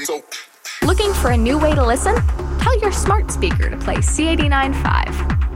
Looking for a new way to listen? Tell your smart speaker to play C89.5.